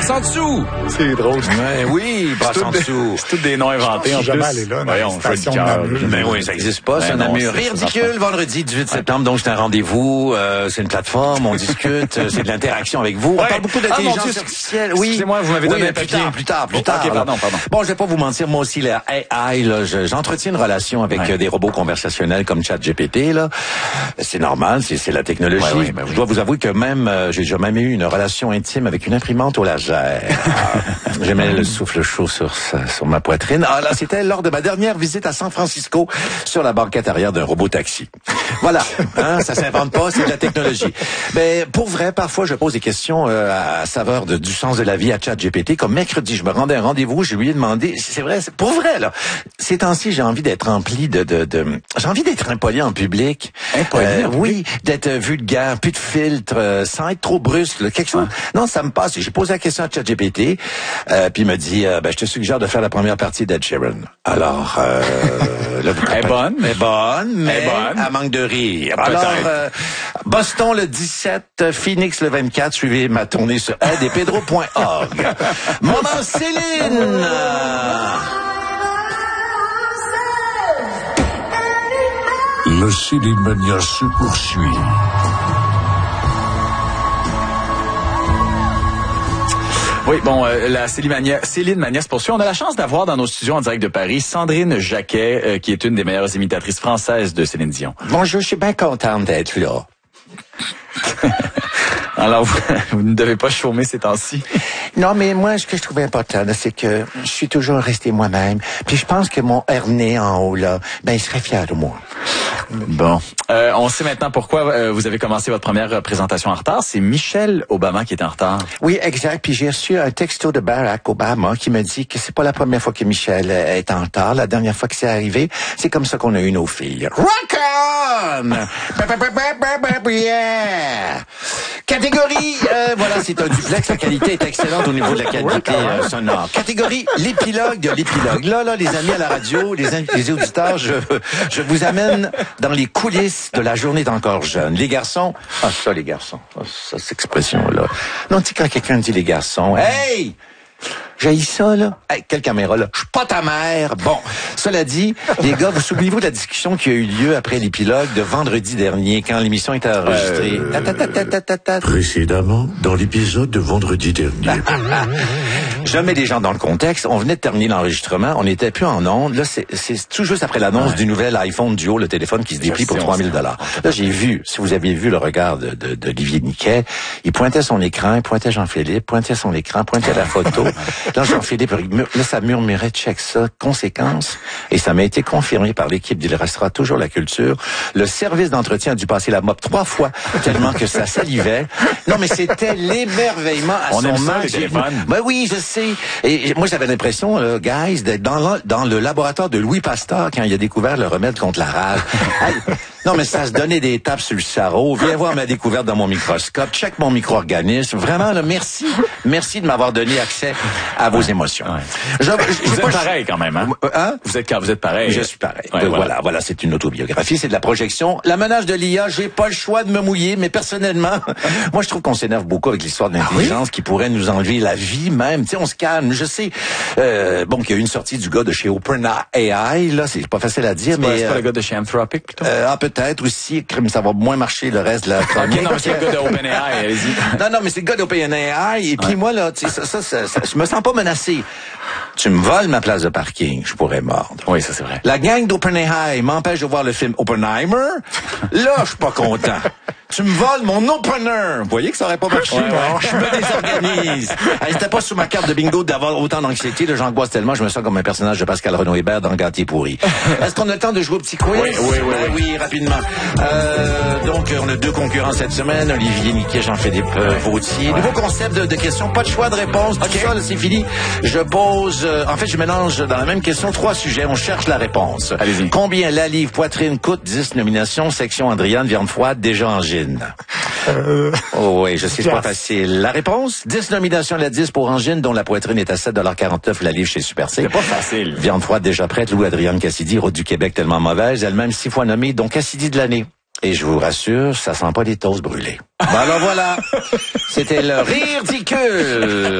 Brasse en dessous. C'est drôle. Ouais, oui, Brasse en dessous. C'est tous des noms inventés en plus. Jamais allé là, Voyons, je station veux le cœur. Namur. Ben oui, ça existe pas, c'est un non, Namur. c'est Ridicule, vendredi 18 septembre, donc c'est un rendez-vous, c'est une plateforme, on discute, c'est de l'interaction avec vous. On Ouais. parle beaucoup Ah, mon d'intelligence Dieu, artificielle. Oui. excusez-moi, vous m'avez donné Oui, un papier. plus tard. Ok, pardon. Bon, je vais pas vous mentir, moi aussi, la AI, là, j'entretiens une relation avec des robots conversationnels comme ChatGPT, là. C'est normal, c'est la technologie. Ouais, ben oui. Je dois vous avouer que même, j'ai déjà même eu une relation intime avec une imprimante au laser. J'aimais le souffle chaud sur ma poitrine. Ah là, c'était lors de ma dernière visite à San Francisco sur la banquette arrière d'un robot taxi. Voilà, hein, ça s'invente pas, c'est de la technologie. Mais pour vrai, parfois je pose des questions à saveur du sens de la vie à ChatGPT. Comme mercredi, je me rendais à un rendez-vous, je lui ai demandé, c'est vrai, c'est pour vrai là. Ces temps-ci, j'ai envie d'être rempli j'ai envie d'être impoli en public. Impoli? Oui, d'être vulgaire, plus de filtre, sans être trop brusque, là, quelque chose. Non, ça me passe. J'ai posé la question à ChatGPT, puis il me dit, je te suggère de faire la première partie d'Ed Sheeran. Alors, là, Elle est bonne. Elle est bonne, mais Elle est bonne. elle manque de rire. Peut-être. Alors, Boston le 17, Phoenix le 24, suivez ma tournée sur aidepedro.org. Maman Céline! Le Céline Mania se poursuit. Oui, bon, la Céline Mania se poursuit. On a la chance d'avoir dans nos studios en direct de Paris Sandrine Jacquet, qui est une des meilleures imitatrices françaises de Céline Dion. Bonjour, je suis bien contente d'être là. Alors, vous ne devez pas chômer ces temps-ci. Non, mais moi, ce que je trouve important, là, c'est que je suis toujours resté moi-même. Puis je pense que mon herné en haut, là, il serait fier de moi. Bon. On sait maintenant pourquoi vous avez commencé votre première présentation en retard. C'est Michelle Obama qui est en retard. Oui, exact. Puis j'ai reçu un texto de Barack Obama qui me dit que c'est pas la première fois que Michelle est en retard. La dernière fois que c'est arrivé, c'est comme ça qu'on a eu nos filles. Rock on! Yeah! Catégorie, voilà, c'est un duplex. La qualité est excellente au niveau de la qualité sonore. Catégorie, l'épilogue de l'épilogue. Là, les amis à la radio, les auditeurs, je vous amène dans les coulisses de la journée d'encore jeune. Les garçons, les garçons, ça, cette expression-là. Non, tu sais, quand quelqu'un dit les garçons, hey! J'haïs ça, là. Hey, quelle caméra, là? Je suis pas ta mère. Bon, cela dit, les gars, vous souvenez-vous de la discussion qui a eu lieu après l'épilogue de vendredi dernier, quand l'émission était enregistrée? Précédemment, dans l'épisode de vendredi dernier. Je mets les gens dans le contexte. On venait de terminer l'enregistrement. On n'était plus en ondes. Là, c'est tout juste après l'annonce du nouvel iPhone Duo, le téléphone qui se déplie pour 3 000 $. Là, j'ai vu, si vous aviez vu le regard d'Olivier Niquet, il pointait son écran, il pointait Jean-Philippe, pointait son écran, pointait la photo. Là, Jean-Philippe, là, ça murmurait, check ça, conséquence. Et ça m'a été confirmé par l'équipe d'Il restera toujours la culture. Le service d'entretien a dû passer la mop 3 fois, tellement que ça salivait. Non, mais c'était l'émerveillement à son max. Ben oui, je sais. Et moi, j'avais l'impression, guys, d'être dans le laboratoire de Louis Pasteur quand il a découvert le remède contre la rage. Non, mais ça se donnait des tapes sur le sarreau. Viens voir ma découverte dans mon microscope. Check mon micro-organisme. Vraiment, là, merci. Merci de m'avoir donné accès à vos émotions. Ouais. Vous êtes pareil quand même, hein? Hein? Vous êtes pareil. Je suis pareil. Ouais, Voilà, c'est une autobiographie, c'est de la projection. La menace de l'IA, j'ai pas le choix de me mouiller, mais personnellement, moi, je trouve qu'on s'énerve beaucoup avec l'histoire de l'intelligence qui pourrait nous enlever la vie même. Tu sais, on se calme. Je sais, qu'il y a eu une sortie du gars de chez OpenAI, là, c'est pas facile à dire, mais... C'est pas le gars de chez Anthropic, plutôt? Peut-être aussi, ça va moins marcher le reste de la chronique. Ok, non, mais c'est le gars de OpenAI, allez-y. Non, mais c'est le gars d'OpenAI, et puis moi, là, tu sais, ça, je me sens pas menacé. Tu me voles ma place de parking, je pourrais mordre. Oui, ça c'est vrai. La gang d'OpenAI m'empêche de voir le film Oppenheimer. Là, je suis pas content. Tu me voles mon opener. Vous voyez que ça aurait pas marché. Je me désorganise. C'était pas sous ma carte de bingo d'avoir autant d'anxiété. Là, j'angoisse tellement, je me sens comme un personnage de Pascal Renaud Hébert dans Gâté pourri. Est-ce qu'on a le temps de jouer au petit quiz? Oui, rapidement. Donc, on a 2 concurrents cette semaine. Olivier Niquet, Jean-Philippe Vautier. Nouveau concept de questions, pas de choix de réponse. Tout ça, là, c'est fini. Je pose... en fait, je mélange dans la même question 3 sujets. On cherche la réponse. Allez-y. Combien la livre poitrine coûte? 10 nominations. Section Andriane, viande froide, déjà en gine. Oh oui, je sais, c'est pas facile. La réponse? 10 nominations à la 10 pour Angine, dont la poitrine est à 7,49 $ la livre chez Super C. C'est pas facile. Viande froide déjà prête, Louis-Adrienne Cassidy, route du Québec tellement mauvaise, elle-même 6 fois nommée, donc Cassidy de l'année. Et je vous rassure, ça sent pas des toasts brûlés. Ben alors voilà, c'était le ridicule.